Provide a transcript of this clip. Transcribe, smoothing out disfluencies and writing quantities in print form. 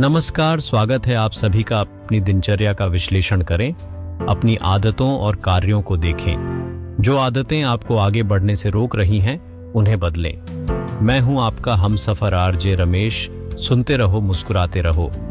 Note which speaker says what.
Speaker 1: नमस्कार, स्वागत है आप सभी का। अपनी दिनचर्या का विश्लेषण करें, अपनी आदतों और कार्यों को देखें। जो आदतें आपको आगे बढ़ने से रोक रही हैं, उन्हें बदलें। मैं हूं आपका हमसफर आरजे रमेश। सुनते रहो, मुस्कुराते रहो।